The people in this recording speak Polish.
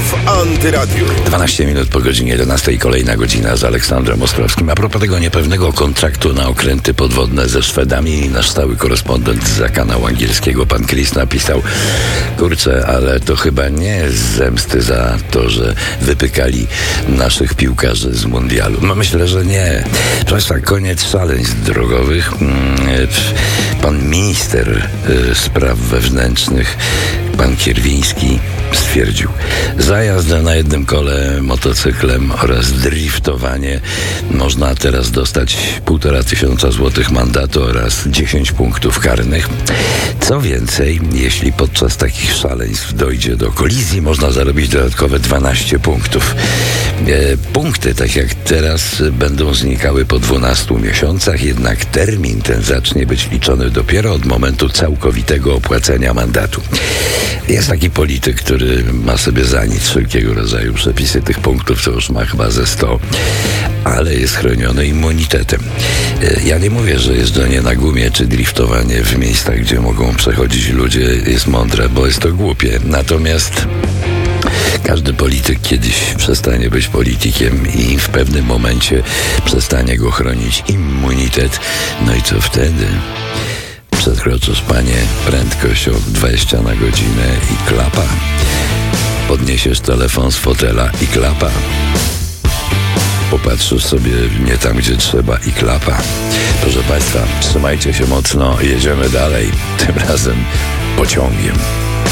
w Antyradiu. 12 minut po godzinie 11. Kolejna godzina z Aleksandrem Ostrowskim. A propos tego niepewnego kontraktu na okręty podwodne ze Szwedami, nasz stały korespondent z kanału angielskiego, pan Chris, napisał: kurczę, ale to chyba nie z zemsty za to, że wypykali naszych piłkarzy z mundialu. No myślę, że nie. Proszę, koniec szaleństw drogowych. Pan minister spraw wewnętrznych, pan Kierwiński, stwierdził: za jazdę na jednym kole motocyklem oraz driftowanie można teraz dostać 1500 złotych mandatu oraz 10 punktów karnych. Co więcej, jeśli podczas takich szaleństw dojdzie do kolizji, można zarobić dodatkowe 12 punktów. Punkty, tak jak teraz, będą znikały po 12 miesiącach, jednak termin ten zacznie być liczony dopiero od momentu całkowitego opłacenia mandatu. Jest taki polityk, który ma sobie za nic wszelkiego rodzaju przepisy tych punktów, to już ma chyba ze 100, ale jest chroniony immunitetem. Ja nie mówię, że jeżdżenie na gumie czy driftowanie w miejscach, gdzie mogą przechodzić ludzie, jest mądre, bo jest to głupie. Natomiast każdy polityk kiedyś przestanie być politykiem i w pewnym momencie przestanie go chronić immunitet. No i co wtedy? Przekroczysz, panie, prędkość o 20 na godzinę i klapa. Podniesiesz telefon z fotela i klapa. Popatrzysz sobie nie tam, gdzie trzeba i klapa. Proszę państwa, trzymajcie się mocno, jedziemy dalej. Tym razem pociągiem.